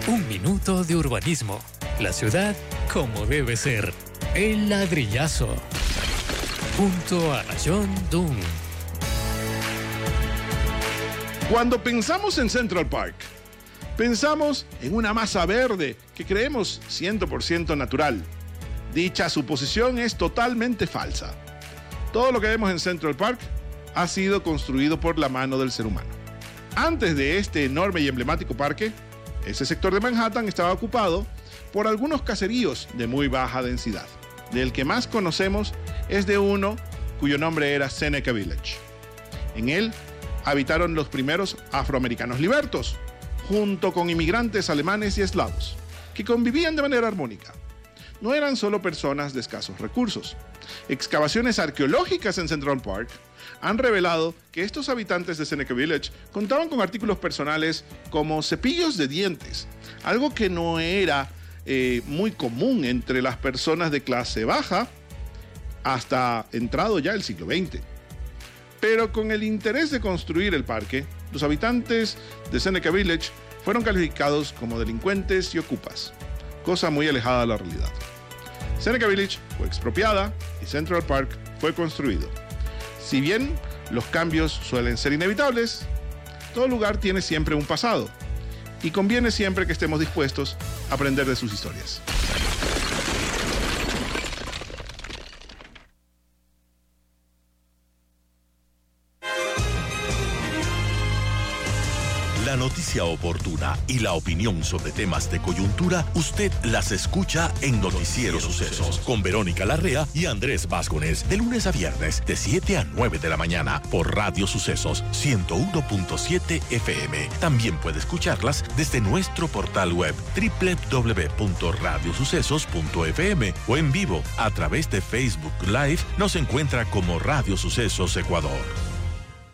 Un minuto de urbanismo. La ciudad como debe ser. El ladrillazo. Junto a John Dunn. Cuando pensamos en Central Park, pensamos en una masa verde que creemos 100% natural. Dicha suposición es totalmente falsa. Todo lo que vemos en Central Park ha sido construido por la mano del ser humano. Antes de este enorme y emblemático parque, ese sector de Manhattan estaba ocupado por algunos caseríos de muy baja densidad. Del que más conocemos es de uno cuyo nombre era Seneca Village. En él habitaron los primeros afroamericanos libertos, junto con inmigrantes alemanes y eslavos, que convivían de manera armónica. No eran solo personas de escasos recursos. Excavaciones arqueológicas en Central Park han revelado que estos habitantes de Seneca Village contaban con artículos personales como cepillos de dientes, algo que no era muy común entre las personas de clase baja hasta entrado ya el siglo XX. Pero con el interés de construir el parque, los habitantes de Seneca Village fueron calificados como delincuentes y ocupas, cosa muy alejada de la realidad. Seneca Village fue expropiada y Central Park fue construido. Si bien los cambios suelen ser inevitables, todo lugar tiene siempre un pasado y conviene siempre que estemos dispuestos a aprender de sus historias. La noticia oportuna y la opinión sobre temas de coyuntura, usted las escucha en Noticiero Sucesos con Verónica Larrea y Andrés Vázquez, de lunes a viernes de 7 a 9 de la mañana por Radio Sucesos 101.7 FM. También puede escucharlas desde nuestro portal web www.radiosucesos.fm o en vivo a través de Facebook Live. Nos encuentra como Radio Sucesos Ecuador.